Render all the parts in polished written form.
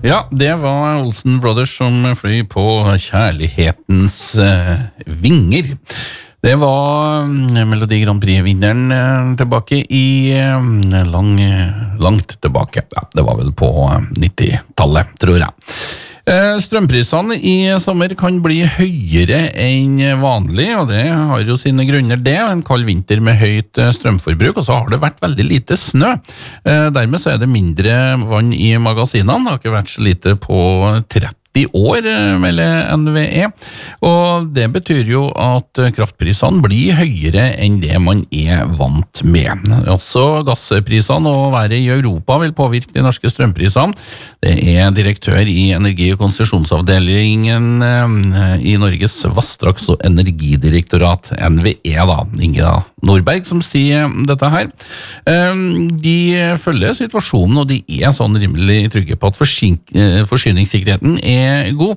Ja, det var Olsen Brothers som fløy på kjærlighetens vinger. Det var Melodi Grand Prix-vinneren tilbake i langt tilbake. Ja, det var vel på 90-tallet, tror jeg. Strømprisene i sommer kan bli høyere enn vanlig, og det har jo sine grunner det. En kald vinter med høyt strømforbruk, og så har det vært veldig lite snø. Dermed så er det mindre vann i magasinene. Det har ikke vært så lite på 30 år, melder NVE, og det betyr jo at kraftprisene blir høyere enn det man er vant med. Også gassprisene og været i Europa vil påvirke de norske strømprisene. Det er direktør i Energi- og konsesjonsavdelingen i Norges Vassdrags- og Energidirektorat, NVE da, Inga Nordberg, som sier dette her. De følger situasjonen, og de er sånn rimelig trygge på at forsyningssikkerheten er god.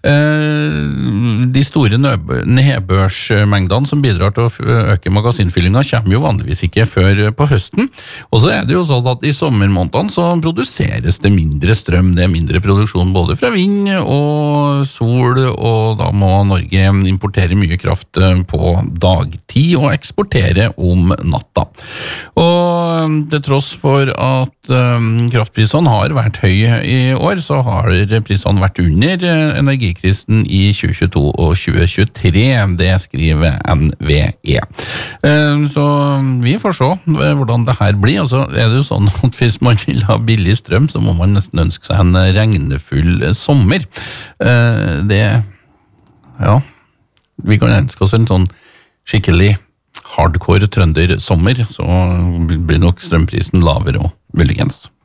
De store nedbørsmengdene som bidrar til å øke magasinfyllinga kommer jo vanligvis ikke før på høsten, og så er det jo sånn at i sommermånedene så produseres det mindre strøm, det er mindre produksjon både fra vind og sol, og da må Norge importere mye kraft på dagtid og eksportere om natta. Og til tross for at kraftprisene har vært høye i år, så har prisene vært under energikrisen i 2022 og 2023, det skriver NVE. Så vi får se hvordan det her blir. Altså er det jo sånn at hvis man vil ha billig strøm, så må man nesten ønske seg en regnefull sommer. Vi kan ønske oss en sånn skikkelig hardcore trønder sommer, så blir nok strømprisen lavere og muligens.